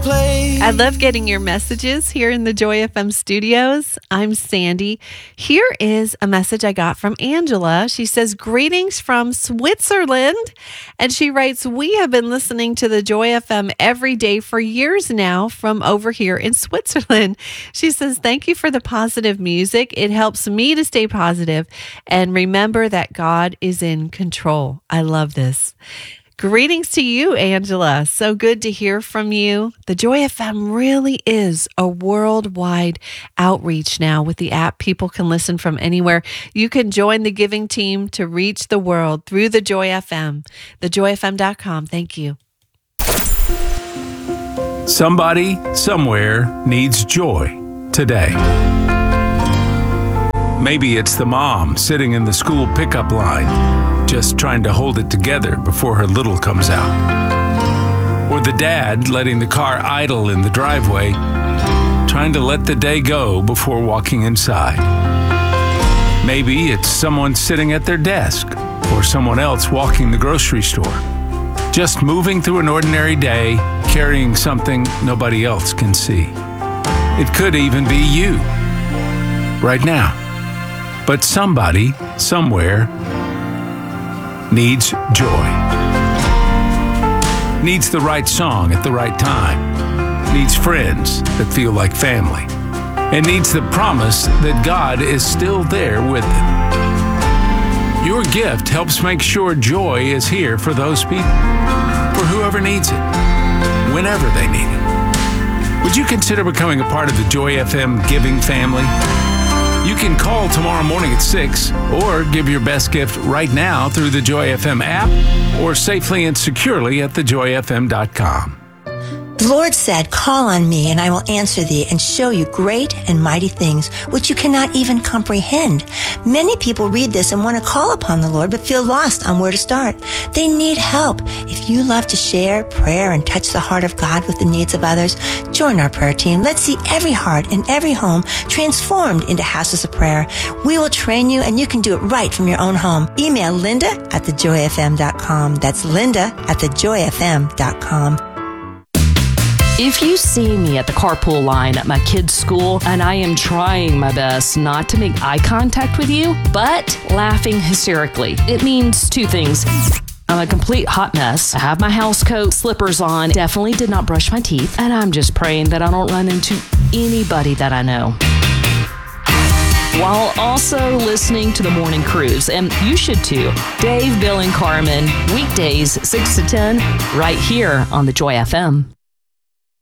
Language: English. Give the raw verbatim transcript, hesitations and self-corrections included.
place. I love getting your messages here in the Joy F M studios. I'm Sandy. Here is a message I got from Angela. She says, greetings from Switzerland. And she writes, we have been listening to the Joy F M every day for years now from over here in Switzerland. She says, thank you for the positive music. It helps me to stay positive and remember that God is in control. I love this. Greetings to you, Angela. So good to hear from you. The Joy F M really is a worldwide outreach now with the app. People can listen from anywhere. You can join the giving team to reach the world through the Joy F M, the joy f m dot com. Thank you. Somebody, somewhere needs joy today. Maybe it's the mom sitting in the school pickup line, just trying to hold it together before her little comes out. Or the dad letting the car idle in the driveway, trying to let the day go before walking inside. Maybe it's someone sitting at their desk or someone else walking the grocery store, just moving through an ordinary day, carrying something nobody else can see. It could even be you, right now. But somebody, somewhere, needs joy. Needs the right song at the right time. Needs friends that feel like family. And needs the promise that God is still there with them. Your gift helps make sure joy is here for those people, for whoever needs it, whenever they need it. Would you consider becoming a part of the Joy F M giving family? You can call tomorrow morning at six or give your best gift right now through the Joy F M app or safely and securely at the joy f m dot com. The Lord said, call on me and I will answer thee and show you great and mighty things which you cannot even comprehend. Many people read this and want to call upon the Lord but feel lost on where to start. They need help. If you love to share prayer and touch the heart of God with the needs of others, join our prayer team. Let's see every heart and every home transformed into houses of prayer. We will train you and you can do it right from your own home. Email Linda at the joy f m dot com. That's Linda at the joy f m dot com. If you see me at the carpool line at my kids' school and I am trying my best not to make eye contact with you, but laughing hysterically, it means two things. I'm a complete hot mess. I have my house coat, slippers on, definitely did not brush my teeth, and I'm just praying that I don't run into anybody that I know. While also listening to the Morning Cruise, and you should too. Dave, Bill, and Carmen, weekdays six to ten, right here on the Joy F M.